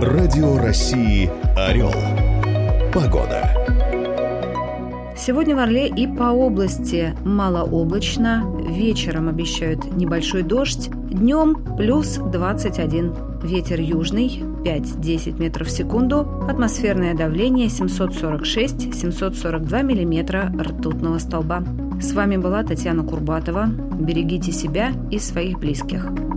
Радио России «Орел». Погода. Сегодня в Орле и по области малооблачно. Вечером обещают небольшой дождь. Днем плюс 21. Ветер южный 5-10 метров в секунду. Атмосферное давление 746-742 миллиметра ртутного столба. С вами была Татьяна Курбатова. Берегите себя и своих близких.